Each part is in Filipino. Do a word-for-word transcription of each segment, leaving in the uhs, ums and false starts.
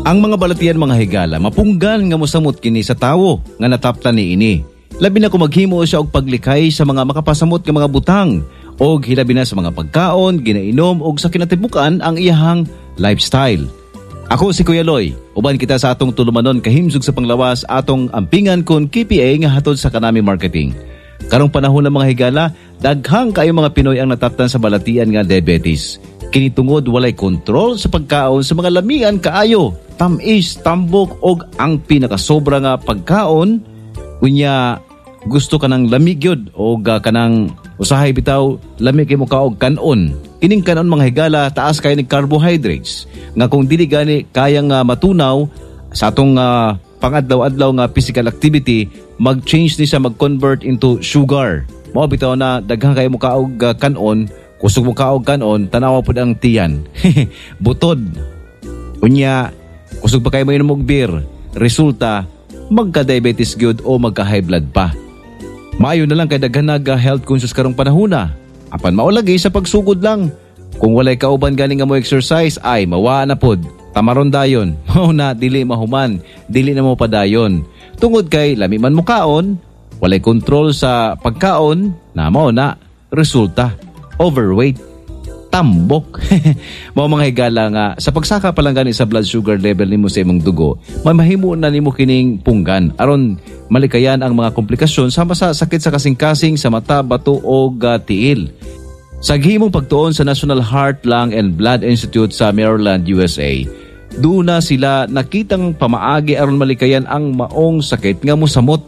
Ang mga balatian mga higala mapunggan nga mosamot kini sa tawo nga nataptan ni ini. Labi na kung maghimo siya og paglikay sa mga makapasamot nga mga butang og hilabi na sa mga pagkaon, ginainom og sa kinatibukan ang iyahang lifestyle. Ako si Kuya Loy, uban kita sa atong tulumanon kahimsog sa panglawas atong ampingan kon K P A nga hatod sa Kanami Marketing. Karong panahon ng mga higala, daghang kayo mga Pinoy ang nataptan sa balatian nga diabetes. Kini tungod walay kontrol sa pagkaon sa mga lamian kaayo, tamis, tambok og ang pinakasobra nga pagkaon unya gusto kanang lamig gyud og uh, kanang usahay bitaw lamig kay mo ka og kanon. Kining kanon mga higala taas kay ni carbohydrates nga kung dili gani kayang uh, matunaw sa atong uh, pangadlaw-adlaw nga physical activity, mag-change ni siya mag-convert into sugar. Mao bitaw na daghang kay mo ka og uh, kanon. Kusog mo kaog kanon, tanawa po ang tiyan. Butod. Unya, kusog pa kayo mo inom og beer. Resulta, magka-diabetes gyud o magka-high blood pa. Maayo na lang kay daghan nag-health conscious karong panahona. Apan maulagi sa pagsugod lang. Kung walay kauban galing nga mo exercise, ay mawa na pod. Tamaron dayon. Mao na dili mahuman, dili na mo padayon. Tungod kay lami man mo kaon, walay kontrol sa pagkaon, na mao na resulta. Overweight, tambok. Mga mga higala nga, sa pagsaka pa lang gani sa blood sugar level nimo sa imong dugo, may mahimo na nimo kining punggan. Aron malikayan ang mga komplikasyon sama sa sakit sa kasing-kasing sa mata, bato o uh, tiil. Sa gihimong pagtuon sa National Heart, Lung and Blood Institute sa Maryland, U S A, doon na sila nakitang pamaagi aron malikayan ang maong sakit nga mosamot.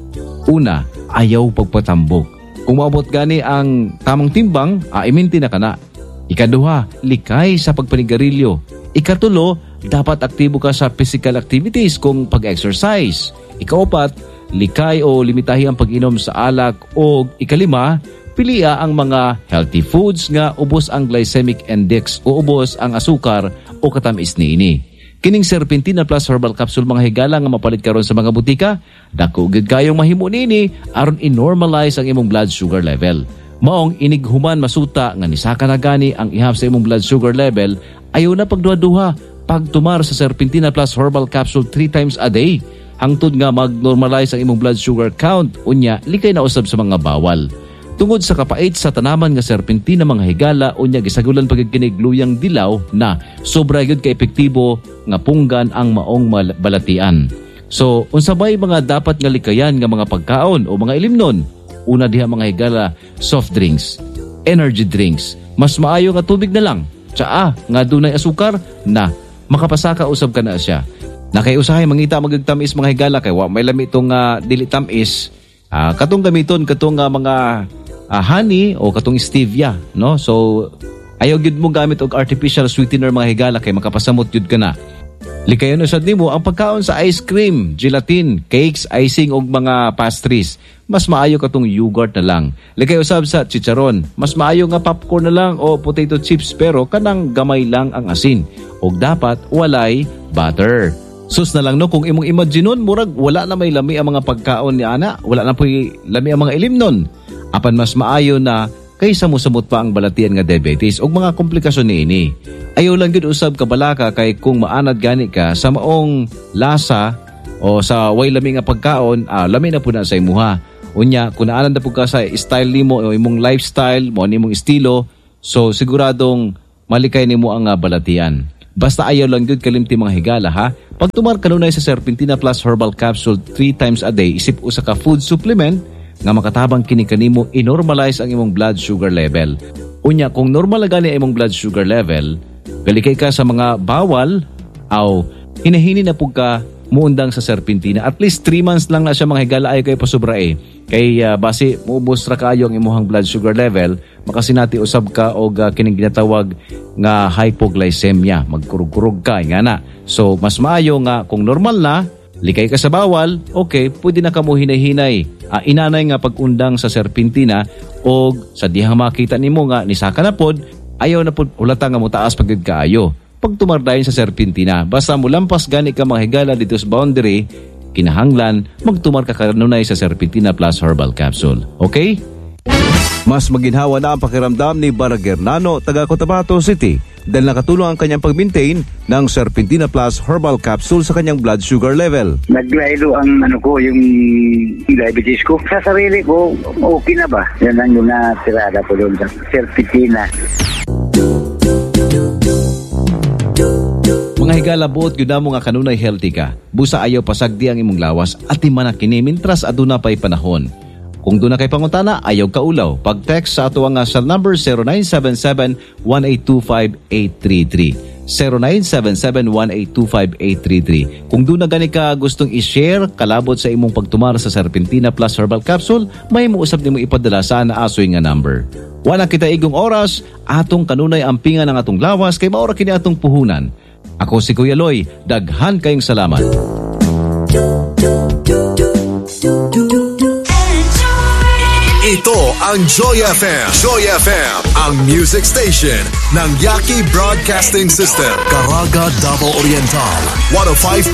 Una, ayaw pagpatambok. Kung maabot gani ang tamang timbang, aiminti na kana. Ikaduha, likay sa pagpanigarilyo. Ikatulo, dapat aktibo ka sa physical activities kung pag-exercise. Ikaapat, likay o limitahi ang pag-inom sa alak. O ikalima, pilia ang mga healthy foods nga ubos ang glycemic index o ubos ang asukar o katamis niini. Kining Serpentina Plus Herbal Capsule mga higala nga mapalit karon sa mga butika, dako gid kayong mahimo nini aron i-normalize ang imong blood sugar level. Maong inighuman masuta nga nisaka na gani ang ihap sa imong blood sugar level, ayaw na pagduha-duha pagtumar sa Serpentina Plus Herbal Capsule three times a day. Hangtod nga mag-normalize ang imong blood sugar count, unya likay na usab sa mga bawal. Tungod sa kapait sa tanaman nga serpentina mga higala, unya gisagulan pagkikinig luyang dilaw na sobra gyud ka epektibo nga punggan ang maong balatian. So, unsabay mga dapat nga likayan nga mga pagkaon o mga ilimnon? Una diha mga higala, soft drinks, energy drinks, mas maayo nga tubig na lang. Tsaa nga dunay asukar na makapasaka usab ka na siya. Nakay-usahay mangita magagtamis mga higala kay wa may lami itong uh, dili tamis. Uh, katong gamiton katong uh, mga Uh, honey o katong stevia, no? So ayaw gyud mo gamit og artificial sweetener mga higala kay makapasamot gyud ka na. Likayon usad nimo ang pagkaon sa ice cream, gelatin, cakes, icing og mga pastries. Mas maayo katong yogurt na lang. Likay usab sa chicharon, mas maayo nga popcorn na lang o potato chips pero kanang gamay lang ang asin. Og dapat walay butter. Sus na lang no, kung imong imaginon murag wala na may lami ang mga pagkaon ni ana, wala na po'y lami ang mga ilimnon. Apan mas maayo na kaysa mosamot pa ang balatian nga diabetes ug mga komplikasyon niini. Ayaw lang gyud usab ka balaka kay kung maanad gani ka sa maong lasa o sa way lami nga pagkaon, ah, lami na pud na sa imuha. Unya kung naanad na pud ka sa style nimo o imong lifestyle, mo nimong estilo, so siguradong malikay nimo ang uh, balatian. Basta ayaw lang gyud kalimti mga higala ha. Pag tumar kanunay sa Serpentina Plus Herbal Capsule three times a day, isip usa ka food supplement nga makatabang kini kanimo i-normalize ang imong blood sugar level. Unya kung normal gani ang imong blood sugar level, galikay ka sa mga bawal aw hinahini na pug ka muundang sa Serpentina. At least three months lang na siya mga higala ay kay pasubra eh. Kay uh, basi muubos ra kaayo ang imong blood sugar level, makasinati usab ka og uh, kining ginatawag nga hypoglycemia, magkurog-kurog ka nga na. So mas maayo nga kung normal na likay ka sa bawal, okay, pwede na ka mo hinay-hinay. Uh, inanay nga pag-undang sa Serpentina o sa dihang makita nimo nga nisaka na pod, ayaw na pod ulata nga mo taas pagid kaayo. Pag tumardayon sa Serpentina, basta mo lampas gani ka mga higala dito sa boundary, kinahanglan magtumar ka kanunay sa Serpentina Plus Herbal Capsule. Okay? Mas maginhawa na ang pakiramdam ni Baragernano, taga Cotabato City, dahil nakatulong ang kanyang pag-maintain ng Serpentina Plus Herbal Capsule sa kanyang blood sugar level. Naglaylo ang ano ko, yung diabetes ko. Sa sarili ko, okay na ba? Yan ang yung natirada ko doon sa Serpentina. Mga higala, buot yun na mo nga kanunay healthy ka. Busa ayaw pasagdi ang imong lawas at imana kini mintras aduna pa'y panahon. Kung doon na kay pangutana, ayaw kaulaw. Pag-text sa ato nga sa number zero nine seven seven, one eight two five, eight three three. zero nine seven seven, one eight two five, eight three three. Kung doon na gani ka gustong i-share, kalabot sa imong pagtumar sa Serpentina Plus Herbal Capsule, may muusap nimo ipadala sa naasoy nga number. Wala kita igong oras, atong kanunay ampingan ng atong lawas, kay maura kini atong puhunan. Ako si Kuya Loy, daghan kayong salamat. Ito ang Joy F M. Joy F M, ang music station ng Yaki Broadcasting System. Caraga, Davao Oriental. one oh five